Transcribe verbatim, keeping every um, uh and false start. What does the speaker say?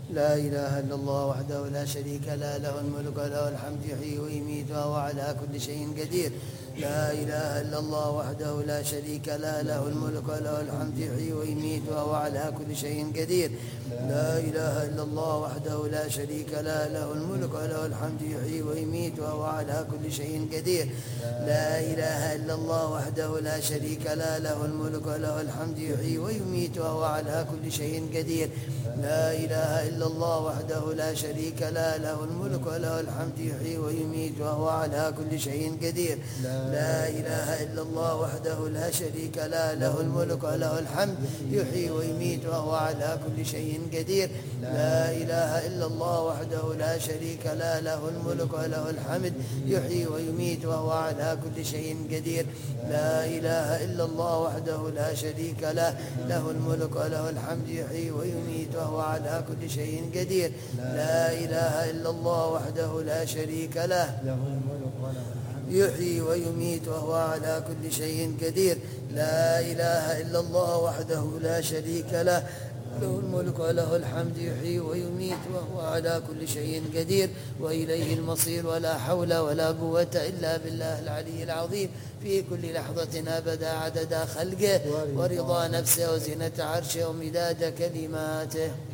لا إله إلا الله وحده لا شريك له له الملك وله الحمد يحيي ويميت وهو على كل شيء قدير. لا إله إلا الله وحده لا شريك له له الملك وله الحمد يحيي ويميت وهو على كل شيء قدير. لا إله إلا الله وحده لا شريك له له الملك وله الحمد يحيي ويميت وهو على كل شيء قدير. لا إله إلا الله وحده لا شريك له له الملك وله الحمد يحيي ويميت وهو على كل شيء قدير. لا إله إلا الله وحده لا شريك له له الملك وله الحمد يحيي ويميت وهو على كل شيء قدير. لا إله إلا الله وحده لا شريك له له الملك وله الحمد يحيي ويميت وهو على كل شيء قدير. لا إله إلا الله وحده لا شريك له له الملك وله الحمد يحيي ويميت وهو على كل شيء قدير. لا إله إلا الله وحده لا شريك له له الملك وله الحمد يحيي ويميت وهو على كل شيء قدير. لا إله إلا الله وحده لا شريك له يحيي ويميت وهو على كل شيء قدير. لا إله إلا الله وحده لا شريك له له الملك وله الحمد يحيي ويميت وهو على كل شيء قدير. وإليه المصير ولا حول ولا قوة إلا بالله العلي العظيم في كل لحظة أبدا عدد خلقه ورضا نفسه وزنة عرشه ومداد كلماته.